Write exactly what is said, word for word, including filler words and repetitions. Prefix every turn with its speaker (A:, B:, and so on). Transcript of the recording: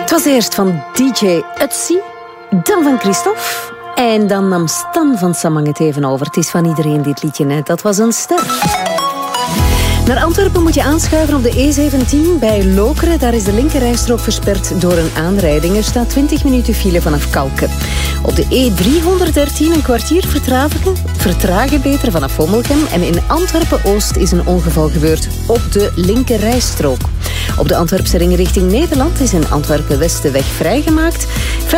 A: Het was eerst van D J Ötzi, dan van Christophe en dan nam Stan van Samang het even over. Het is van iedereen dit liedje, hè. Dat was een ster. Naar Antwerpen moet je aanschuiven op de E zeventien bij Lokeren. Daar is de linkerrijstrook versperd door een aanrijding. Er staat twintig minuten file vanaf Kalken. Op de E driehonderddertien een kwartier vertragen, vertragen beter vanaf Hommelgem. En in Antwerpen-Oost is een ongeval gebeurd op de linkerrijstrook. Op de Antwerpse ring richting Nederland is in Antwerpen-West de weg vrijgemaakt.